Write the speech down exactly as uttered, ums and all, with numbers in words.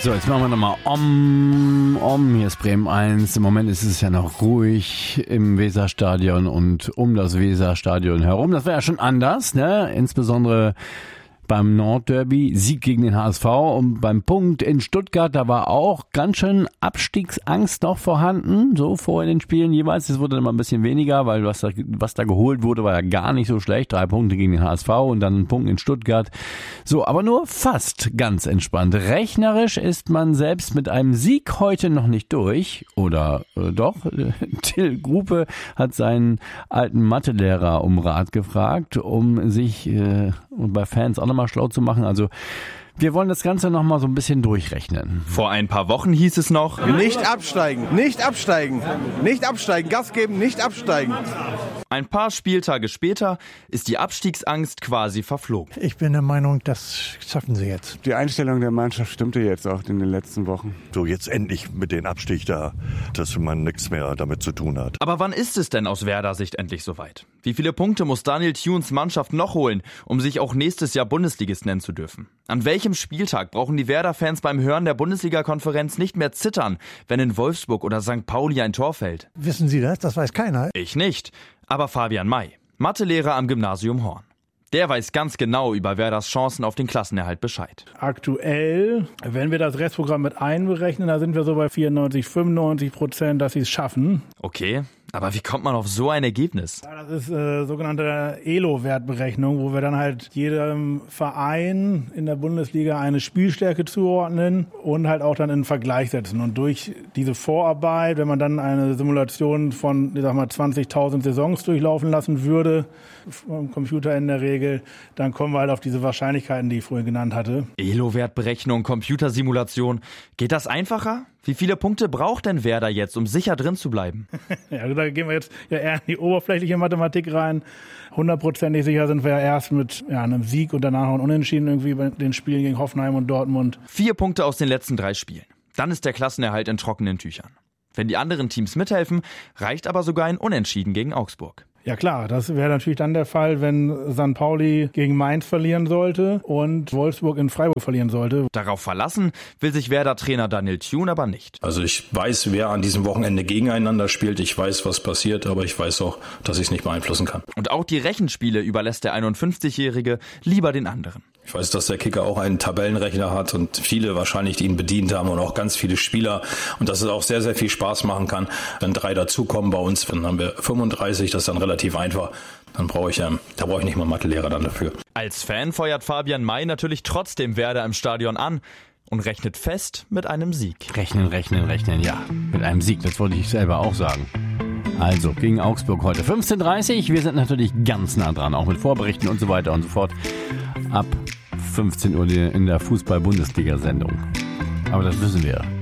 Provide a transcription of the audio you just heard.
So, jetzt machen wir nochmal Om, Om. Hier ist Bremen eins. Im Moment ist es ja noch ruhig im Weserstadion und um das Weserstadion herum. Das war ja schon anders, ne? Insbesondere beim Nordderby, Sieg gegen den H S V, und beim Punkt in Stuttgart, da war auch ganz schön Abstiegsangst noch vorhanden, so vor den Spielen jeweils. Das wurde dann mal ein bisschen weniger, weil was da, was da geholt wurde, war ja gar nicht so schlecht. Drei Punkte gegen den H S V und dann ein Punkt in Stuttgart. So, aber nur fast ganz entspannt. Rechnerisch ist man selbst mit einem Sieg heute noch nicht durch. Oder äh, doch? Till Grupe hat seinen alten Mathelehrer um Rat gefragt, um sich äh, und bei Fans auch nochmal schlau zu machen. Also wir wollen das Ganze nochmal so ein bisschen durchrechnen. Vor ein paar Wochen hieß es noch: Nicht absteigen, nicht absteigen, nicht absteigen, Gas geben, nicht absteigen. Ein paar Spieltage später ist die Abstiegsangst quasi verflogen. Ich bin der Meinung, das schaffen sie jetzt. Die Einstellung der Mannschaft stimmte jetzt auch in den letzten Wochen. So, jetzt endlich mit dem Abstieg da, dass man nichts mehr damit zu tun hat. Aber wann ist es denn aus Werder Sicht endlich soweit? Wie viele Punkte muss Daniel Thunes Mannschaft noch holen, um sich auch nächstes Jahr Bundesligist nennen zu dürfen? An welchem Spieltag brauchen die Werder-Fans beim Hören der Bundesliga-Konferenz nicht mehr zittern, wenn in Wolfsburg oder Sankt Pauli ein Tor fällt? Wissen Sie das? Das weiß keiner. Ich nicht. Aber Fabian May, Mathelehrer am Gymnasium Horn. Der weiß ganz genau über Werders Chancen auf den Klassenerhalt Bescheid. Aktuell, wenn wir das Restprogramm mit einberechnen, da sind wir so bei vierundneunzig, fünfundneunzig Prozent, dass sie es schaffen. Okay, aber wie kommt man auf so ein Ergebnis? Ja, das ist äh, sogenannte E L O-Wertberechnung, wo wir dann halt jedem Verein in der Bundesliga eine Spielstärke zuordnen und halt auch dann in einen Vergleich setzen. Und durch diese Vorarbeit, wenn man dann eine Simulation von, ich sag mal, zwanzigtausend Saisons durchlaufen lassen würde, vom Computer in der Regel, dann kommen wir halt auf diese Wahrscheinlichkeiten, die ich vorhin genannt hatte. E L O-Wertberechnung, Computersimulation. Geht das einfacher? Wie viele Punkte braucht denn Werder jetzt, um sicher drin zu bleiben? Ja, da gehen wir jetzt ja eher in die oberflächliche Mathematik rein. Hundertprozentig sicher sind wir ja erst mit ja, einem Sieg und danach noch ein Unentschieden irgendwie bei den Spielen gegen Hoffenheim und Dortmund. Vier Punkte aus den letzten drei Spielen. Dann ist der Klassenerhalt in trockenen Tüchern. Wenn die anderen Teams mithelfen, reicht aber sogar ein Unentschieden gegen Augsburg. Ja klar, das wäre natürlich dann der Fall, wenn Sankt Pauli gegen Mainz verlieren sollte und Wolfsburg in Freiburg verlieren sollte. Darauf verlassen will sich Werder-Trainer Daniel Thune aber nicht. Also ich weiß, wer an diesem Wochenende gegeneinander spielt. Ich weiß, was passiert, aber ich weiß auch, dass ich es nicht beeinflussen kann. Und auch die Rechenspiele überlässt der einundfünfzigjährige lieber den anderen. Ich weiß, dass der Kicker auch einen Tabellenrechner hat und viele wahrscheinlich, die ihn bedient haben und auch ganz viele Spieler. Und dass es auch sehr, sehr viel Spaß machen kann, wenn drei dazukommen bei uns. Dann haben wir fünfunddreißig, das ist dann relativ einfach. Dann brauche ich, ähm, da brauche ich nicht mal Mathelehrer dann dafür. Als Fan feuert Fabian May natürlich trotzdem Werder im Stadion an und rechnet fest mit einem Sieg. Rechnen, rechnen, rechnen, ja. Mit einem Sieg, das wollte ich selber auch sagen. Also, gegen Augsburg heute fünfzehn Uhr dreißig. Wir sind natürlich ganz nah dran, auch mit Vorberichten und so weiter und so fort. Ab fünfzehn Uhr in der Fußball-Bundesliga-Sendung. Aber das wissen wir.